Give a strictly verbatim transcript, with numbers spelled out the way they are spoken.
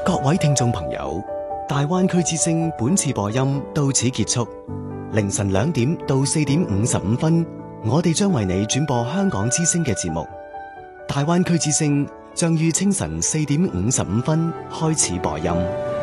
各位聽眾朋友，大灣區之聲本次播音到此結束。凌晨兩點到四點五十五分，我哋將為你轉播香港之聲嘅節目。大灣區之聲將於清晨四點五十五分開始播音。